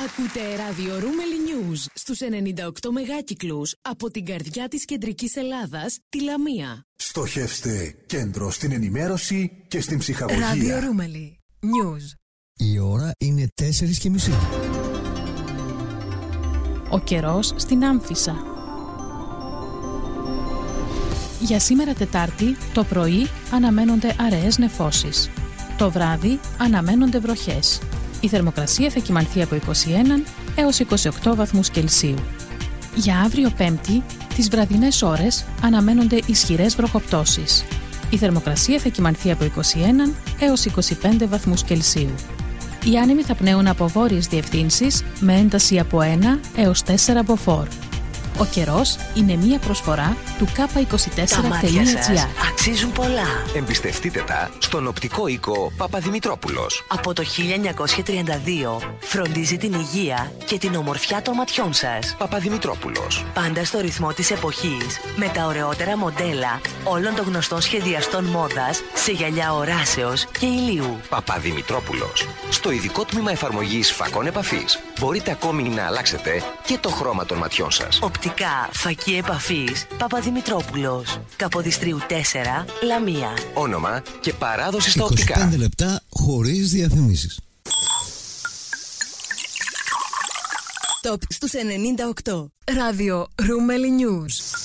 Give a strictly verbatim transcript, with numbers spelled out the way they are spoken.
Ακούτε ράδιο Ρούμελι News στους ενενήντα οκτώ μεγάκυκλους από την καρδιά της κεντρικής Ελλάδας, τη Λαμία. Στοχεύστε κέντρο στην ενημέρωση και στην ψυχαγωγία. Ράδιο Ρούμελι News. Η ώρα είναι τέσσερις και μισή. Ο καιρός στην Άμφισσα. Για σήμερα Τετάρτη, το πρωί αναμένονται αραιές νεφώσεις. Το βράδυ αναμένονται βροχές. Η θερμοκρασία θα κυμανθεί από είκοσι ένα έως είκοσι οκτώ βαθμούς Κελσίου. Για αύριο Πέμπτη, τις βραδινές ώρες αναμένονται ισχυρές βροχοπτώσεις. Η θερμοκρασία θα κυμανθεί από είκοσι ένα έως είκοσι πέντε βαθμούς Κελσίου. Οι άνεμοι θα πνέουν από βόρειες διευθύνσεις με ένταση από ένα έως τέσσερα μποφόρ. Ο καιρός είναι μία προσφορά του κάπα είκοσι τέσσερα τελεία τζι άρ. Τα μάτια σας αξίζουν πολλά. Εμπιστευτείτε τα στον οπτικό οίκο Παπαδημητρόπουλος. Από το χίλια εννιακόσια τριάντα δύο φροντίζει την υγεία και την ομορφιά των ματιών σας. Παπαδημητρόπουλος. Πάντα στο ρυθμό της εποχής, με τα ωραιότερα μοντέλα όλων των γνωστών σχεδιαστών μόδας σε γυαλιά οράσεως και ηλίου. Παπαδημητρόπουλος. Στο ειδικό τμήμα εφαρμογής φακών επαφής μπορείτε ακόμη να αλλάξετε και το χρώμα των ματιών σας. Οπτικά φακή επαφής Παπαδημητρόπουλος. Καποδιστρίου τέσσερα, Λαμία. Όνομα και παράδοση στα οπτικά. είκοσι πέντε λεπτά χωρίς διαφημίσεις. Top στους ενενήντα οκτώ. Ράδιο Ρούμελι News.